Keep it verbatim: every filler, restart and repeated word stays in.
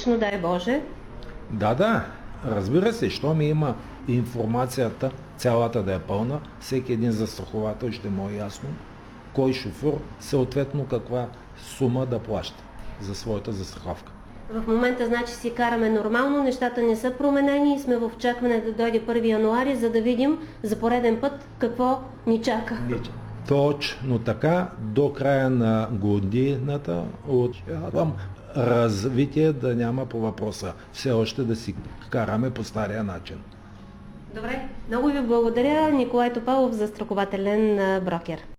точно, дай Боже. Да, да, разбира се, що ми има информацията, цялата да е пълна, всеки един застраховател ще му е ясно кой шофьор съответно каква сума да плаща за своята застраховка. В момента, значи, си караме нормално, нещата не са променени и сме в очакване да дойде първи януари, за да видим за пореден път какво ни чака. Точно така, до края на годината очаквам развитие да няма по въпроса. Все още да си караме по стария начин. Добре, много ви благодаря. Николай Топалов, застрахователен брокер.